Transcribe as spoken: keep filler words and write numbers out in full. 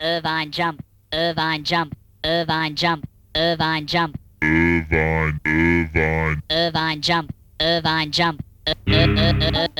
Irvine jump, Irvine jump, Irvine jump, Irvine jump, Irvine, Irvine. Irvine jump, Irvine jump, Ir- Ir- Ir- Ir-